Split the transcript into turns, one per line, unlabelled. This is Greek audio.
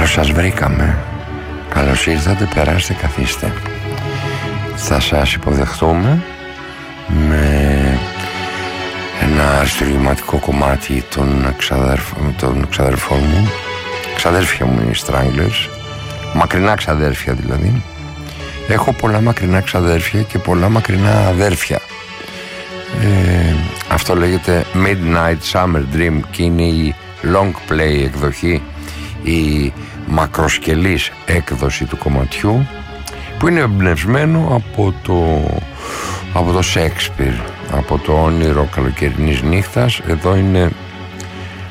Καλώς σας βρήκαμε. Καλώς ήρθατε, περάστε, καθίστε. Θα σας υποδεχτούμε με ένα αριστουργηματικό κομμάτι των ξαδερφών μου. Ξαδέρφια μου είναι οι Stranglers, μακρινά ξαδέρφια δηλαδή. Έχω πολλά μακρινά ξαδέρφια και πολλά μακρινά αδέρφια. Αυτό λέγεται Midnight Summer Dream και είναι η long play εκδοχή, η μακροσκελής έκδοση του κομματιού, που είναι εμπνευσμένο από το Shakespeare, από το όνειρο καλοκαιρινής νύχτας. Εδώ είναι